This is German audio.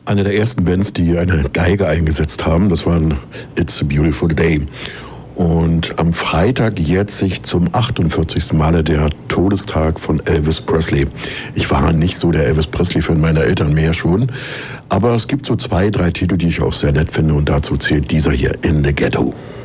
eine der ersten Bands, die eine Geige eingesetzt haben. Das war It's a Beautiful Day. Und am Freitag jährt sich zum 48. Male der Todestag von Elvis Presley. Ich war nicht so der Elvis Presley-Fan, meiner Eltern mehr schon. Aber es gibt so 2, 3 Titel, die ich auch sehr nett finde. Und dazu zählt dieser hier, In the Ghetto.